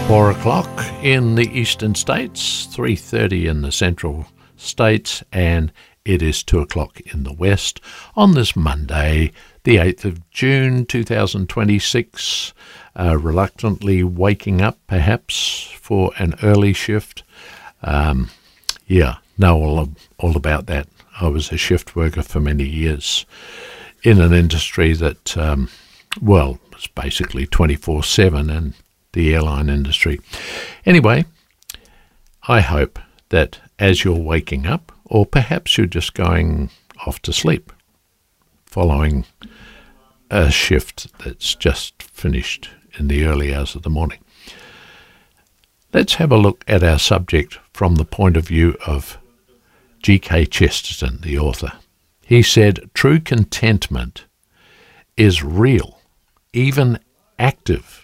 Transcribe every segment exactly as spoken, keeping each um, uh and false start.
Four o'clock in the eastern states, three thirty in the central states, and it is two o'clock in the west on this Monday, the eighth of June two thousand twenty-six. Uh, reluctantly waking up, perhaps, for an early shift. Um, yeah, know all, all about that. I was a shift worker for many years in an industry that, um, well, was basically twenty-four seven, and the airline industry. Anyway, I hope that as you're waking up, or perhaps you're just going off to sleep, following a shift that's just finished in the early hours of the morning. Let's have a look at our subject from the point of view of G K Chesterton, the author. He said, "True contentment is real, even active,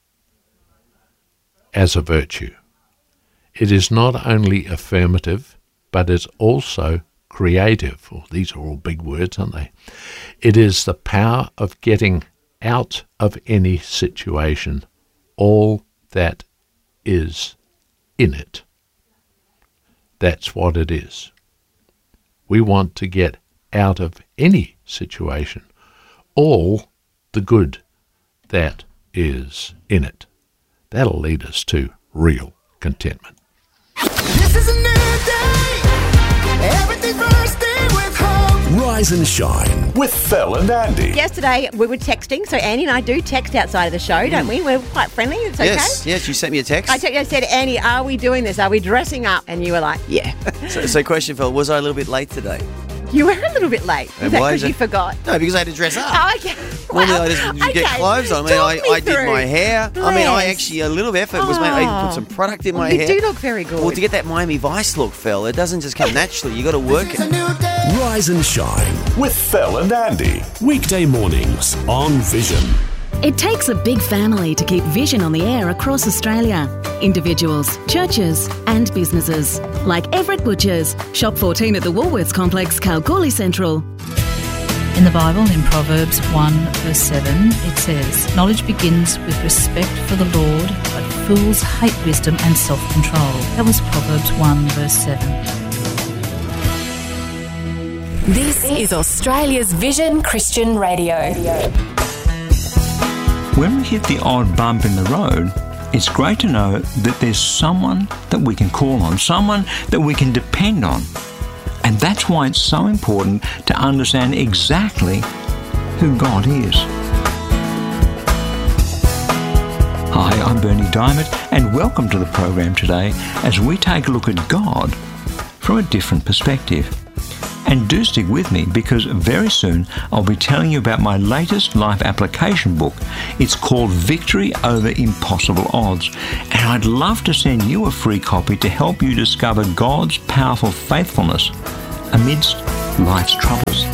as a virtue. It is not only affirmative, but is also creative." Well, these are all big words, aren't they? It is the power of getting out of any situation all that is in it. That's what it is. We want to get out of any situation all the good that is in it. That'll lead us to real contentment. This is a new day. Everything bursting with hope. Rise and shine with Phil and Andy. Yesterday we were texting, so Andy and I do text outside of the show, don't we? We're quite friendly. It's okay. Yes, yes. You sent me a text. I, te- I said, Andy, are we doing this? Are we dressing up? And you were like, yeah. so, so, question, Phil, was I a little bit late today? You were a little bit late. Is And that why because is you it- forgot? No, because I had to dress up. Oh, okay. Normally Well, I just okay. get clothes on. I mean, Talk I, me I did through. my hair. I mean, I Bless. actually, a little effort was made. I even put some product in my you hair. do look very good. Well, to get that Miami Vice look, Phil, it doesn't just come naturally. You got to work It's a it. new day. Rise and shine with Phil and Andy. Weekday mornings on Vision. It takes a big family to keep Vision on the air across Australia. Individuals, churches and businesses. Like Everett Butchers. Shop fourteen at the Woolworths Complex, Kalgoorlie Central. In the Bible, in Proverbs one verse seven, it says, "Knowledge begins with respect for the Lord, but fools hate wisdom and self-control." That was Proverbs one verse seven. This is Australia's Vision Christian Radio. When we hit the odd bump in the road, it's great to know that there's someone that we can call on, someone that we can depend on. And that's why it's so important to understand exactly who God is. Hi, I'm Bernie Diamond, and welcome to the program today as we take a look at God from a different perspective. And do stick with me, because very soon I'll be telling you about my latest life application book. It's called Victory Over Impossible Odds, and I'd love to send you a free copy to help you discover God's powerful faithfulness amidst life's troubles.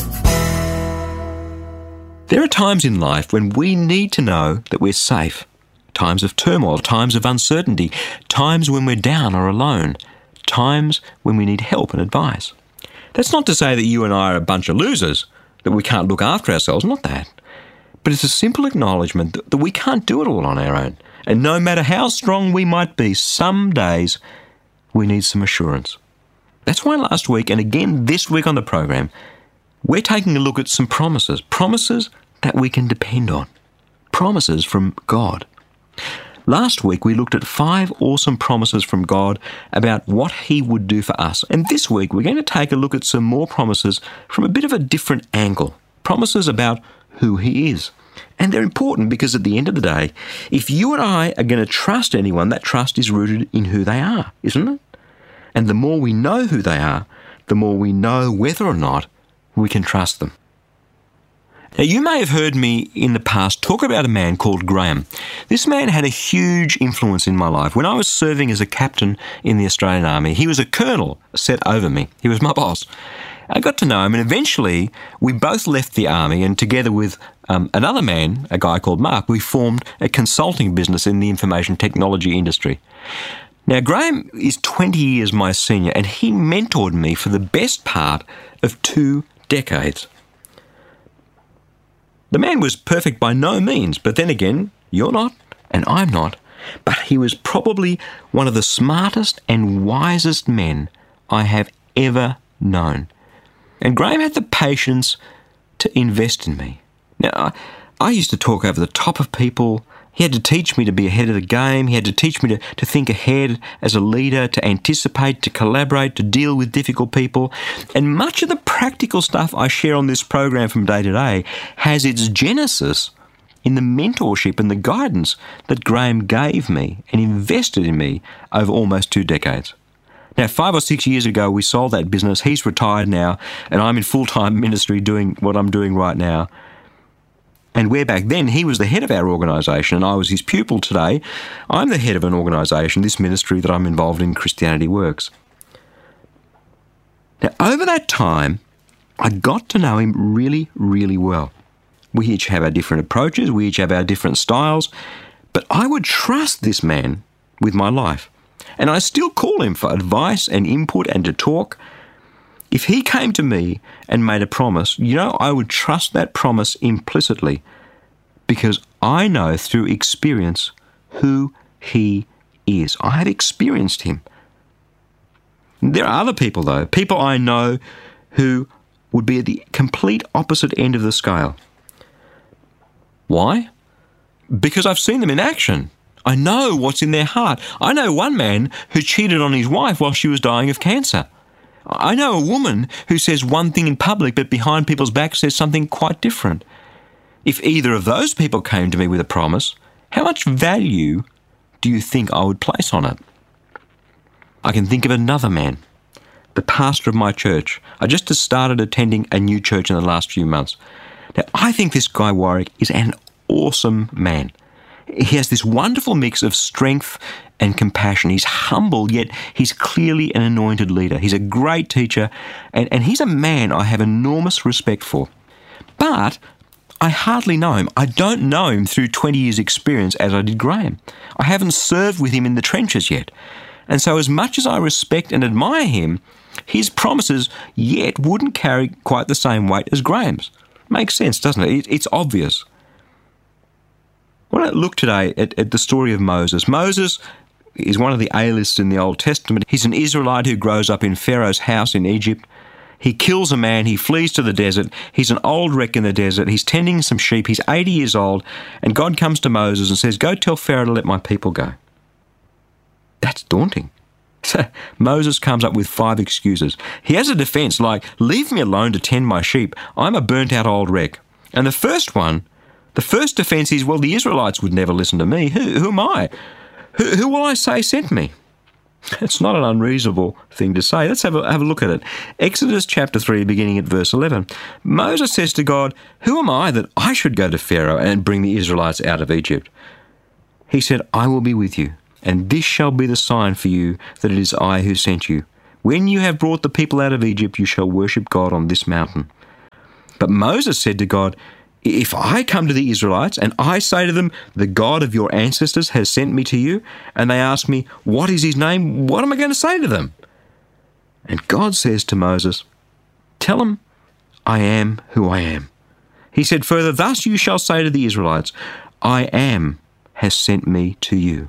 There are times in life when we need to know that we're safe. Times of turmoil, times of uncertainty, times when we're down or alone, times when we need help and advice. That's not to say that you and I are a bunch of losers, that we can't look after ourselves, not that. But it's a simple acknowledgement that, that we can't do it all on our own. And no matter how strong we might be, some days we need some assurance. That's why last week, and again this week on the program, we're taking a look at some promises. Promises that we can depend on. Promises from God. Last week we looked at five awesome promises from God about what He would do for us. And this week we're going to take a look at some more promises from a bit of a different angle. Promises about who He is. And they're important because at the end of the day, if you and I are going to trust anyone, that trust is rooted in who they are, isn't it? And the more we know who they are, the more we know whether or not we can trust them. Now, you may have heard me in the past talk about a man called Graham. This man had a huge influence in my life. When I was serving as a captain in the Australian Army, he was a colonel set over me. He was my boss. I got to know him, and eventually we both left the Army, and together with um, another man, a guy called Mark, we formed a consulting business in the information technology industry. Now, Graham is twenty years my senior, and he mentored me for the best part of two decades. The man was perfect by no means, but then again, you're not and I'm not. but he was probably one of the smartest and wisest men I have ever known. And Graham had the patience to invest in me. Now, I, I used to talk over the top of people. He had to teach me to be ahead of the game. He had to teach me to, to think ahead as a leader, to anticipate, to collaborate, to deal with difficult people. And much of the practical stuff I share on this program from day to day has its genesis in the mentorship and the guidance that Graham gave me and invested in me over almost two decades. Now, five or six years ago, we sold that business. He's retired now, and I'm in full-time ministry doing what I'm doing right now. And where back then he was the head of our organisation and I was his pupil, today I'm the head of an organisation, this ministry that I'm involved in, Christianity Works. Now, over that time, I got to know him really, really well. We each have our different approaches, we each have our different styles, but I would trust this man with my life. And I still call him for advice and input and to talk. If he came to me and made a promise, you know, I would trust that promise implicitly because I know through experience who he is. I have experienced him. There are other people, though, people I know who would be at the complete opposite end of the scale. Why? Because I've seen them in action. I know what's in their heart. I know one man who cheated on his wife while she was dying of cancer. I know a woman who says one thing in public but behind people's backs says something quite different. If either of those people came to me with a promise, how much value do you think I would place on it? I can think of another man, the pastor of my church. I just started attending a new church in the last few months. Now, I think this guy Warwick is an awesome man. He has this wonderful mix of strength and compassion. He's humble, yet he's clearly an anointed leader. He's a great teacher, and, and he's a man I have enormous respect for. But I hardly know him. I don't know him through twenty years' experience as I did Graham. I haven't served with him in the trenches yet. And so as much as I respect and admire him, his promises yet wouldn't carry quite the same weight as Graham's. Makes sense, doesn't it? It's obvious. I want to look today at, at the story of Moses. Moses is one of the A-lists in the Old Testament. He's an Israelite who grows up in Pharaoh's house in Egypt. He kills a man, he flees to the desert. He's an old wreck in the desert. He's tending some sheep. He's eighty years old, and God comes to Moses and says, "Go tell Pharaoh to let my people go." That's daunting. So Moses comes up with five excuses. He has a defense like, "Leave me alone to tend my sheep. I'm a burnt-out old wreck." And the first one, the first defense is, well, the Israelites would never listen to me. Who, who am I? Who, who will I say sent me? It's not an unreasonable thing to say. Let's have a, have a look at it. Exodus chapter three, beginning at verse eleven. Moses says to God, "Who am I that I should go to Pharaoh and bring the Israelites out of Egypt?" He said, "I will be with you, and this shall be the sign for you that it is I who sent you. When you have brought the people out of Egypt, you shall worship God on this mountain." But Moses said to God, "If I come to the Israelites and I say to them, 'The God of your ancestors has sent me to you,' and they ask me, 'What is his name?' what am I going to say to them?" And God says to Moses, "Tell them, I am who I am." He said further, "Thus you shall say to the Israelites, 'I am has sent me to you.'"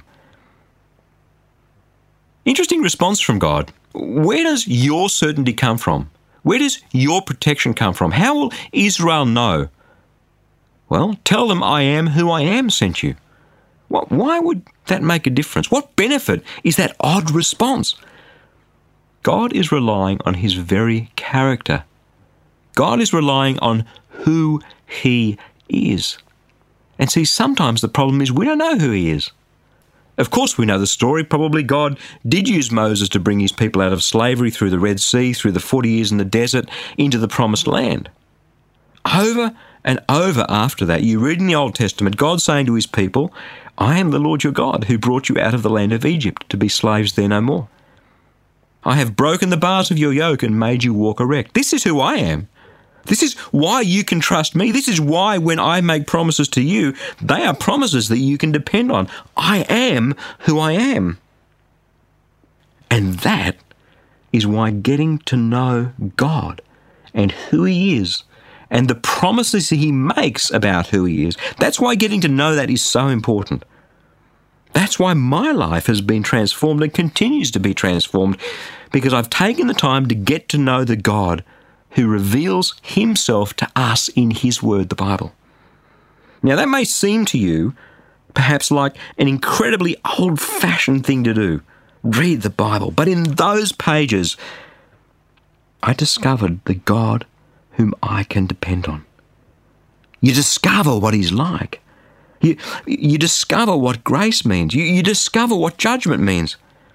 Interesting response from God. Where does your certainty come from? Where does your protection come from? How will Israel know? Well, tell them I am who I am sent you. What, why would that make a difference? What benefit is that odd response? God is relying on his very character. God is relying on who he is. And see, sometimes the problem is we don't know who he is. Of course, we know the story. Probably God did use Moses to bring his people out of slavery through the Red Sea, through the forty years in the desert, into the Promised Land. Over and over after that, you read in the Old Testament, God saying to his people, "I am the Lord your God who brought you out of the land of Egypt to be slaves there no more. I have broken the bars of your yoke and made you walk erect." This is who I am. This is why you can trust me. This is why when I make promises to you, they are promises that you can depend on. I am who I am. And that is why getting to know God and who he is and the promises he makes about who he is, that's why getting to know that is so important. That's why my life has been transformed and continues to be transformed, because I've taken the time to get to know the God who reveals himself to us in his word, the Bible. Now, that may seem to you perhaps like an incredibly old-fashioned thing to do, read the Bible, but in those pages, I discovered the God whom I can depend on. You discover what he's like. You, you discover what grace means. You, you discover what judgment means.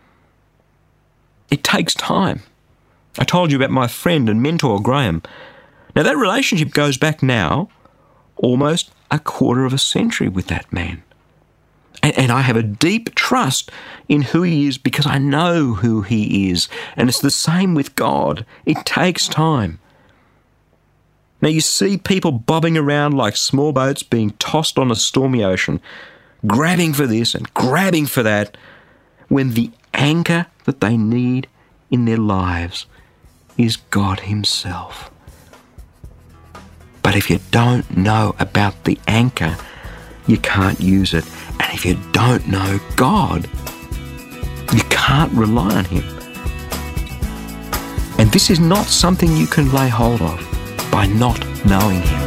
It takes time. I told you about my friend and mentor, Graham. Now, that relationship goes back now almost a quarter of a century with that man. And, and I have a deep trust in who he is because I know who he is. And it's the same with God. It takes time. Now, you see people bobbing around like small boats being tossed on a stormy ocean, grabbing for this and grabbing for that, when the anchor that they need in their lives is God himself. But if you don't know about the anchor, you can't use it. And if you don't know God, you can't rely on him. And this is not something you can lay hold of by not knowing him.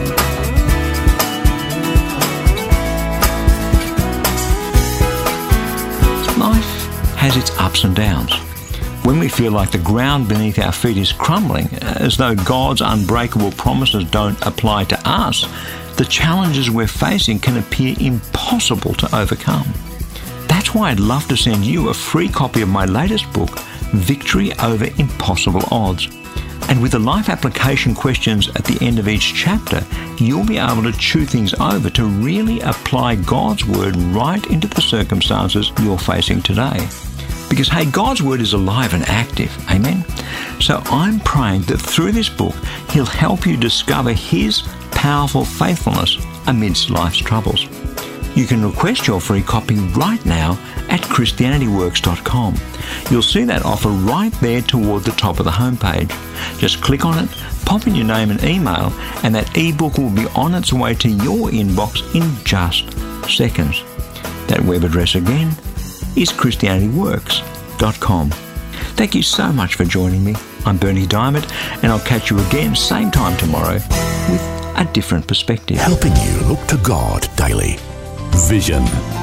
Life has its ups and downs. When we feel like the ground beneath our feet is crumbling, as though God's unbreakable promises don't apply to us, the challenges we're facing can appear impossible to overcome. That's why I'd love to send you a free copy of my latest book, Victory Over Impossible Odds. And with the life application questions at the end of each chapter, you'll be able to chew things over to really apply God's word right into the circumstances you're facing today. Because, hey, God's word is alive and active. Amen? So I'm praying that through this book, he'll help you discover his powerful faithfulness amidst life's troubles. You can request your free copy right now at Christianity Works dot com. You'll see that offer right there toward the top of the homepage. Just click on it, pop in your name and email, and that ebook will be on its way to your inbox in just seconds. That web address again is Christianity Works dot com. Thank you so much for joining me. I'm Bernie Diamond, and I'll catch you again same time tomorrow with a different perspective. Helping you look to God daily. Vision